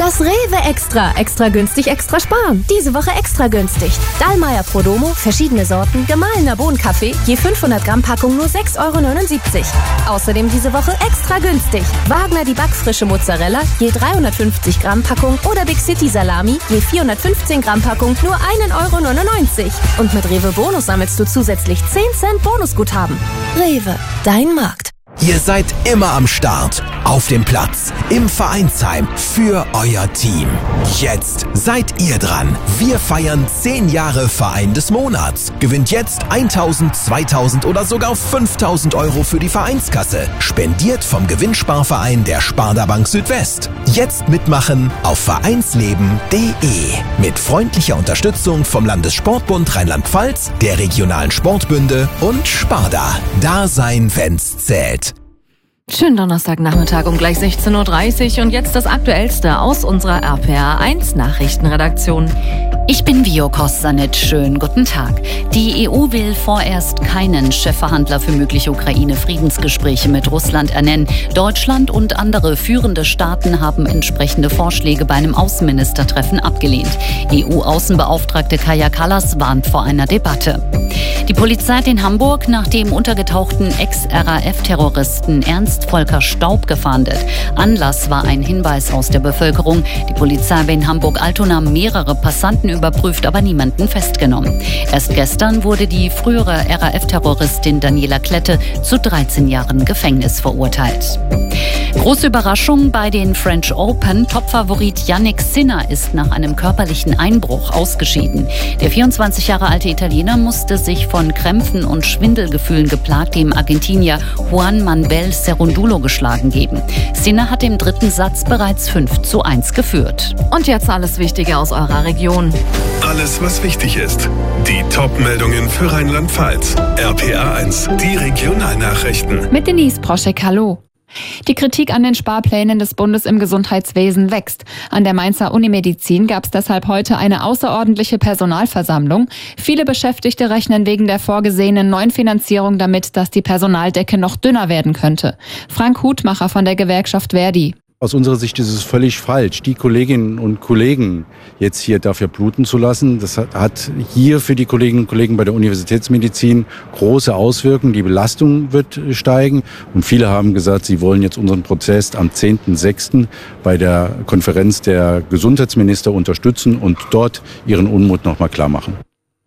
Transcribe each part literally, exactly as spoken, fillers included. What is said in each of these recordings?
Das Rewe Extra. Extra günstig, extra sparen. Diese Woche extra günstig. Dallmayr Prodomo, verschiedene Sorten, gemahlener Bohnenkaffee, je fünfhundert Gramm Packung nur sechs Euro neunundsiebzig. Außerdem diese Woche extra günstig. Wagner die backfrische Mozzarella, je dreihundertfünfzig Gramm Packung oder Big City Salami, je vierhundertfünfzehn Gramm Packung nur ein Euro neunundneunzig. Und mit Rewe Bonus sammelst du zusätzlich zehn Cent Bonusguthaben. Rewe, dein Markt. Ihr seid immer am Start, auf dem Platz, im Vereinsheim, für euer Team. Jetzt seid ihr dran. Wir feiern zehn Jahre Verein des Monats. Gewinnt jetzt tausend, zweitausend oder sogar fünftausend Euro für die Vereinskasse. Spendiert vom Gewinnsparverein der Sparda Bank Südwest. Jetzt mitmachen auf vereinsleben punkt de. Mit freundlicher Unterstützung vom Landessportbund Rheinland-Pfalz, der regionalen Sportbünde und Sparda. Da sein, wenn's zählt. Schönen Donnerstagnachmittag um gleich sechzehn Uhr dreißig und jetzt das Aktuellste aus unserer R P R eins Nachrichtenredaktion. Ich bin Vio Kostanic. Schönen guten Tag. Die E U will vorerst keinen Chefverhandler für mögliche Ukraine-Friedensgespräche mit Russland ernennen. Deutschland und andere führende Staaten haben entsprechende Vorschläge bei einem Außenministertreffen abgelehnt. E U-Außenbeauftragte Kaja Kallas warnt vor einer Debatte. Die Polizei hat in Hamburg nach dem untergetauchten Ex-R A F-Terroristen Ernst Volker Staub gefahndet. Anlass war ein Hinweis aus der Bevölkerung. Die Polizei habe in Hamburg-Altona mehrere Passanten überprüft, aber niemanden festgenommen. Erst gestern wurde die frühere R A F-Terroristin Daniela Klette zu dreizehn Jahren Gefängnis verurteilt. Große Überraschung bei den French Open. Topfavorit Jannik Sinner ist nach einem körperlichen Einbruch ausgeschieden. Der vierundzwanzig Jahre alte Italiener musste sich von Krämpfen und Schwindelgefühlen geplagt dem Argentinier Juan Manuel Cerúndolo geschlagen geben. Sinner hat im dritten Satz bereits fünf zu eins geführt. Und jetzt alles Wichtige aus eurer Region. Alles, was wichtig ist. Die Top-Meldungen für Rheinland-Pfalz. R P R eins, die Regionalnachrichten. Mit Denise Proschek, hallo. Die Kritik an den Sparplänen des Bundes im Gesundheitswesen wächst. An der Mainzer Unimedizin gab es deshalb heute eine außerordentliche Personalversammlung. Viele Beschäftigte rechnen wegen der vorgesehenen neuen Finanzierung damit, dass die Personaldecke noch dünner werden könnte. Frank Hutmacher von der Gewerkschaft Verdi. Aus unserer Sicht ist es völlig falsch, die Kolleginnen und Kollegen jetzt hier dafür bluten zu lassen. Das hat hier für die Kolleginnen und Kollegen bei der Universitätsmedizin große Auswirkungen. Die Belastung wird steigen. Und viele haben gesagt, sie wollen jetzt unseren Prozess am zehnten sechsten bei der Konferenz der Gesundheitsminister unterstützen und dort ihren Unmut nochmal klar machen.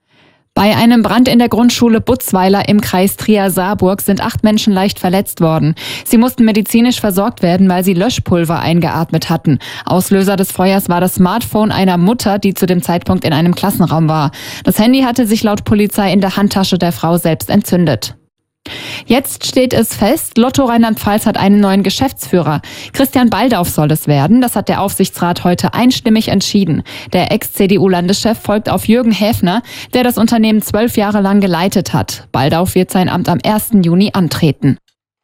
Bei einem Brand in der Grundschule Butzweiler im Kreis Trier-Saarburg sind acht Menschen leicht verletzt worden. Sie mussten medizinisch versorgt werden, weil sie Löschpulver eingeatmet hatten. Auslöser des Feuers war das Smartphone einer Mutter, die zu dem Zeitpunkt in einem Klassenraum war. Das Handy hatte sich laut Polizei in der Handtasche der Frau selbst entzündet. Jetzt steht es fest, Lotto Rheinland-Pfalz hat einen neuen Geschäftsführer. Christian Baldauf soll es werden. Das hat der Aufsichtsrat heute einstimmig entschieden. Der Ex-C D U-Landeschef folgt auf Jürgen Häfner, der das Unternehmen zwölf Jahre lang geleitet hat. Baldauf wird sein Amt am ersten Juni antreten.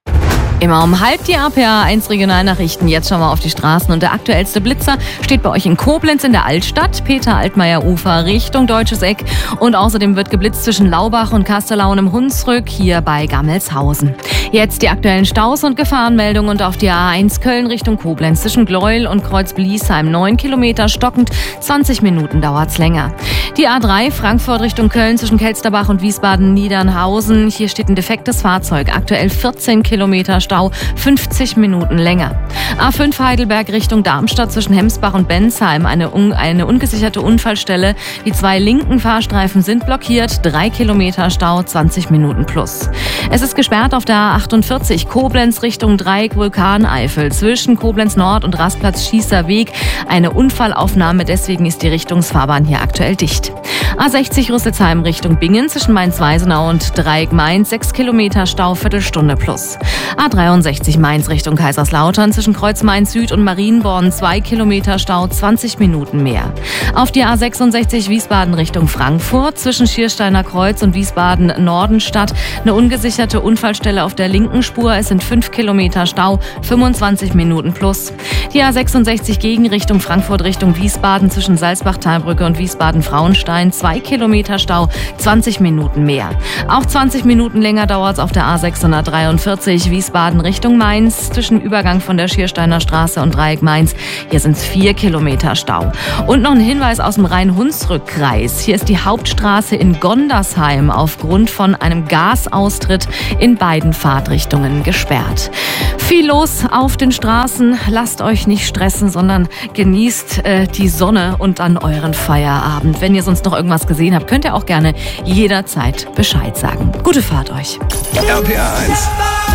Immer um halb die R P R eins Regionalnachrichten. Jetzt schauen wir auf die Straßen. Und der aktuellste Blitzer steht bei euch in Koblenz in der Altstadt. Peter-Altmaier-Ufer Richtung Deutsches Eck. Und außerdem wird geblitzt zwischen Laubach und Kastellaun im Hunsrück hier bei Gammelshausen. Jetzt die aktuellen Staus und Gefahrenmeldungen. Und auf die A eins Köln Richtung Koblenz zwischen Gleuel und Kreuz-Bliesheim neun Kilometer stockend. zwanzig Minuten dauert's länger. Die A drei Frankfurt Richtung Köln zwischen Kelsterbach und Wiesbaden-Niedernhausen. Hier steht ein defektes Fahrzeug. Aktuell vierzehn Kilometer Stau. fünfzig Minuten länger. A fünf Heidelberg Richtung Darmstadt zwischen Hemsbach und Bensheim. Eine, un- eine ungesicherte Unfallstelle. Die zwei linken Fahrstreifen sind blockiert. drei Kilometer Stau, zwanzig Minuten plus. Es ist gesperrt auf der A achtundvierzig Koblenz Richtung Dreieck Vulkaneifel. Zwischen Koblenz Nord und Rastplatz Schießer Weg. Eine Unfallaufnahme. Deswegen ist die Richtungsfahrbahn hier aktuell dicht. A sechzig Rüsselsheim Richtung Bingen zwischen Mainz-Weisenau und Dreieck Mainz. sechs Kilometer Stau, Viertelstunde plus. A dreiundsechzig Mainz Richtung Kaiserslautern zwischen Kreuz Mainz Süd und Marienborn zwei Kilometer Stau, zwanzig Minuten mehr. Auf die A sechsundsechzig Wiesbaden Richtung Frankfurt zwischen Schiersteiner Kreuz und Wiesbaden Nordenstadt eine ungesicherte Unfallstelle auf der linken Spur. Es sind fünf Kilometer Stau, fünfundzwanzig Minuten plus. Die A sechsundsechzig Gegenrichtung Frankfurt Richtung Wiesbaden zwischen Salzbach-Talbrücke und Wiesbaden-Frauenstein zwei Kilometer Stau, zwanzig Minuten mehr. Auch zwanzig Minuten länger dauert es auf der A sechshundertdreiundvierzig Wiesbaden Wiesbaden Richtung Mainz zwischen Übergang von der Schiersteiner Straße und Dreieck Mainz. Hier sind es vier Kilometer Stau. Und noch ein Hinweis aus dem Rhein-Hunsrück-Kreis. Hier ist die Hauptstraße in Gondersheim aufgrund von einem Gasaustritt in beiden Fahrtrichtungen gesperrt. Viel los auf den Straßen. Lasst euch nicht stressen, sondern genießt äh, die Sonne und dann euren Feierabend. Wenn ihr sonst noch irgendwas gesehen habt, könnt ihr auch gerne jederzeit Bescheid sagen. Gute Fahrt euch. R P R eins.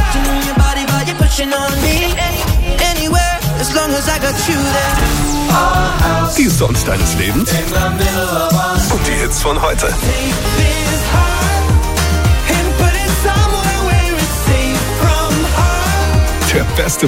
Die Songs deines Lebens und die Hits von heute. Der beste